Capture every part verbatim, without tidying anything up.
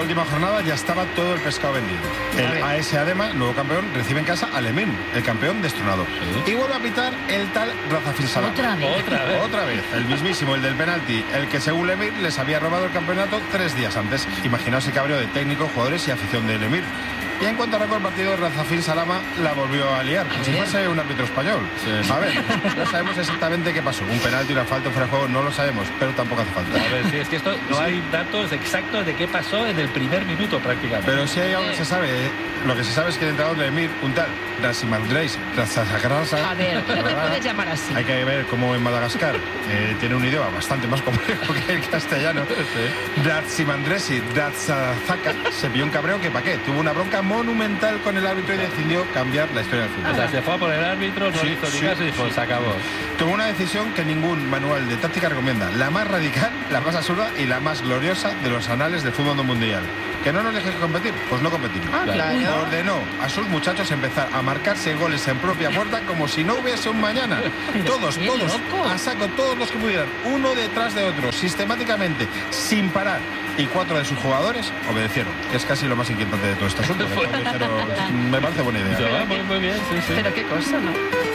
la última jornada ya estaba todo el pescado vendido. El A S Adema, nuevo campeón, recibe en casa al Emir, el campeón destronado. Sí. Y vuelve a pitar el tal Razafín Salama. ¿Otra vez? Otra vez. Otra vez. El mismísimo, el del penalti, el que según el Emir les había robado el campeonato tres días antes. Imaginaos el cabreo de técnicos, jugadores y afición del Emir. Y en cuanto arrancó el partido, Razafín Salama la volvió a liar, como si fuese un árbitro español. Sí. A ver, no sabemos exactamente qué pasó. Un penalti, una falta, fuera de juego, no lo sabemos, pero tampoco hace falta. A ver, sí, es que esto no hay datos exactos de qué pasó en el primer minuto prácticamente. Pero sí hay algo que se sabe. ¿eh? Lo que se sabe es que el entrenador de Emir, un tal Rasimandreis Razasagrasa. A ver, no me puedes llamar así. Hay que ver cómo en Madagascar eh, tiene un idioma bastante más complejo que el castellano. Sí. Rasimandresi Razazaka se pilló un cabreo que pa' qué. Tuvo una bronca monumental con el árbitro y decidió cambiar la historia del fútbol. O sea, se fue a por el árbitro, no sí, le hizo ni sí, caso y dijo, sí. se acabó. Tomó una decisión que ningún manual de táctica recomienda. La más radical, la más absurda y la más gloriosa de los anales del fútbol mundial. ¿Que no nos dejes competir? Pues no competimos. Ah, claro. Ordenó a sus muchachos empezar a marcarse goles en propia puerta como si no hubiese un mañana. Todos, todos, loco. A saco, todos los que pudieran, uno detrás de otro, sistemáticamente, sin parar. Y cuatro de sus jugadores obedecieron, que es casi lo más inquietante de todo este asunto. Dijeron, me parece buena idea. Pero, muy, muy bien, sí, sí. Pero qué cosa, ¿no?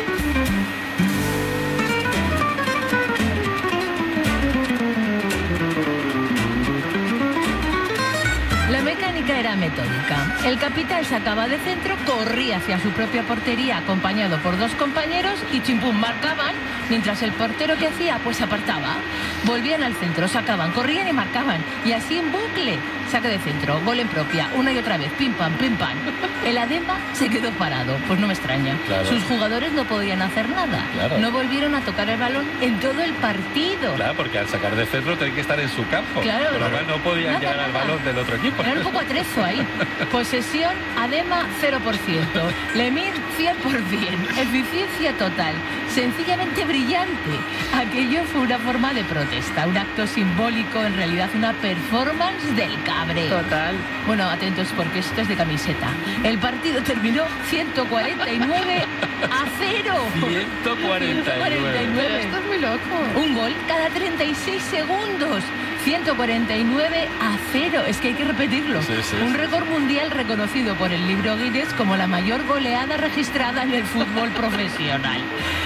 La mecánica era metódica. El capitán sacaba de centro, corría hacia su propia portería acompañado por dos compañeros y chimpum marcaban, mientras el portero que hacía pues apartaba. Volvían al centro, sacaban, corrían y marcaban. Y así en bucle. Saque de centro, gol en propia, una y otra vez, pim pam, pim pam. El Adema se quedó parado, pues no me extraña. Claro. Sus jugadores no podían hacer nada. Claro. No volvieron a tocar el balón en todo el partido. Claro, porque al sacar de centro tenía que estar en su campo. Claro. Por lo cual no podían nada, llegar nada. al balón del otro equipo. Era un poco atrezo ahí. Posesión, Adema, cero por ciento. Lemir, cien por ciento. Eficiencia total. Sencillamente brillante. Aquello fue una forma de protesta, un acto simbólico, en realidad una performance del cabreo. Total. Bueno, atentos porque esto es de camiseta. El partido terminó ciento cuarenta y nueve a cero. ciento cuarenta y nueve. Esto es muy loco. Un gol cada treinta y seis segundos. ciento cuarenta y nueve a cero. Es que hay que repetirlo. Sí, sí, un récord mundial reconocido por el libro Guinness como la mayor goleada registrada en el fútbol profesional.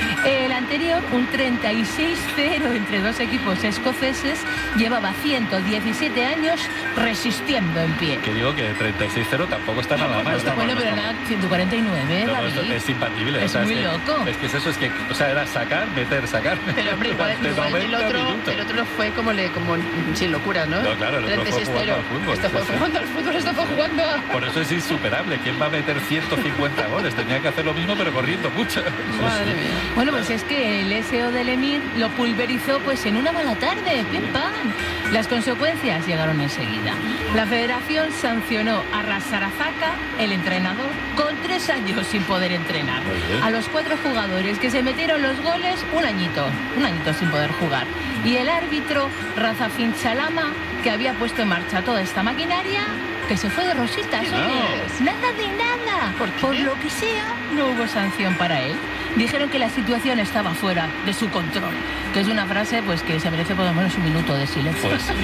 El anterior, un treinta y seis cero entre dos equipos escoceses, llevaba ciento diecisiete años resistiendo en pie. Que digo que treinta y seis cero tampoco está nada mal. Está bueno, pero nada, ciento cuarenta y nueve, no, David. No, es imbatible. Es o sea, muy es que, loco. Es que es eso, es que, o sea, era sacar, meter, sacar. Pero hombre, igual, igual el, otro, el otro fue como, le, como sin locura, ¿no? No, claro, el otro fue jugando al fútbol. Esto fue jugando al fútbol, esto fue jugando a... Por eso es insuperable. ¿Quién va a meter ciento cincuenta goles? Tenía que hacer lo mismo, pero corriendo mucho. Madre mía. Bueno, pues es que el S E O del Emir lo pulverizó pues en una mala tarde, pim pam. Las consecuencias llegaron enseguida. La federación sancionó a Razarazaka, el entrenador, con tres años sin poder entrenar. A los cuatro jugadores que se metieron los goles, un añito, un añito sin poder jugar. Y el árbitro, Razafín Salama, que había puesto en marcha toda esta maquinaria, que se fue de rositas, no. oye, nada de nada. ¿Por Por lo que sea, no hubo sanción para él. Dijeron que la situación estaba fuera de su control, que es una frase pues que se merece por lo menos un minuto de silencio. Pues sí.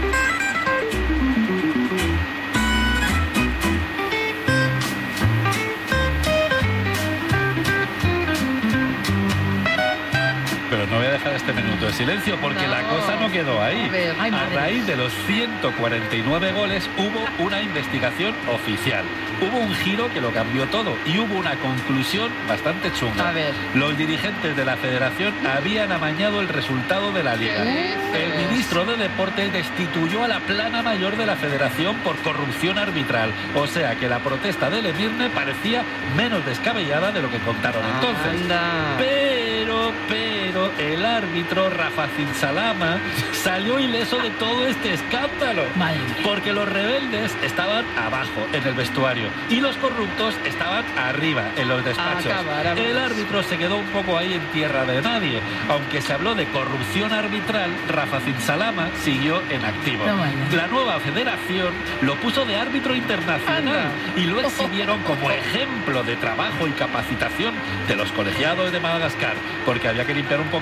Pero no voy a dejar este minuto de silencio porque no. la cosa no quedó ahí. A ver, ay, a raíz de los ciento cuarenta y nueve goles hubo una investigación oficial. Hubo un giro que lo cambió todo y hubo una conclusión bastante chunga. A ver. Los dirigentes de la federación habían amañado el resultado de la liga. El ministro de Deportes destituyó a la plana mayor de la federación por corrupción arbitral. O sea que la protesta del Emirne parecía menos descabellada de lo que contaron entonces. Anda. Pero, pero, el árbitro Razafín Salama salió ileso de todo este escándalo. Madre mía. Porque los rebeldes estaban abajo, en el vestuario, y los corruptos estaban arriba, en los despachos. Acabáramos. El árbitro se quedó un poco ahí en tierra de nadie. Aunque se habló de corrupción arbitral, Razafín Salama siguió en activo. No vaya. La nueva federación lo puso de árbitro internacional. Anda. Y lo exhibieron como ejemplo de trabajo y capacitación de los colegiados de Madagascar, porque había que limpiar un poco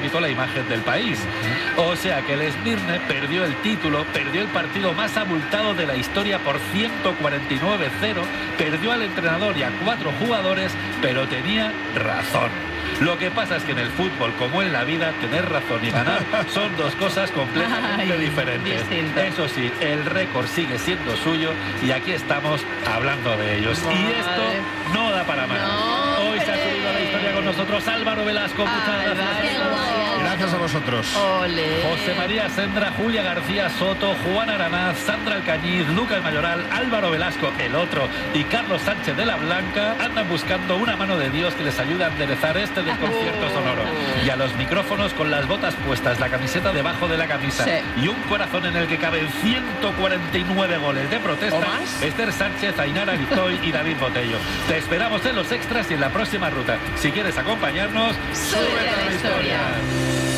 poquito la imagen del país. O sea que el Esmirne perdió el título, perdió el partido más abultado de la historia por ciento cuarenta y nueve a cero, perdió al entrenador y a cuatro jugadores, pero tenía razón. Lo que pasa es que en el fútbol, como en la vida, tener razón y ganar son dos cosas completamente Ay, diferentes. distinto. Eso sí, el récord sigue siendo suyo y aquí estamos hablando de ellos. Madre. Y esto no da para más. No, Hoy se ha hombre. subido a la historia con nosotros Álvaro Velasco. Muchas Álvaro. gracias. Qué guay. Gracias a vosotros. Ole. José María Sendra, Julia García Soto, Juan Aranaz, Sandra Alcañiz, Lucas Mayoral, Álvaro Velasco, el otro, y Carlos Sánchez de la Blanca andan buscando una mano de Dios que les ayude a enderezar este desconcierto sonoro. Y a los micrófonos con las botas puestas, la camiseta debajo de la camisa Sí. y un corazón en el que caben ciento cuarenta y nueve goles de protesta, ¿O más? Esther Sánchez, Ainara Lizoy y David Botello. Te esperamos en los extras y en la próxima ruta. Si quieres acompañarnos, Súbete a la historia.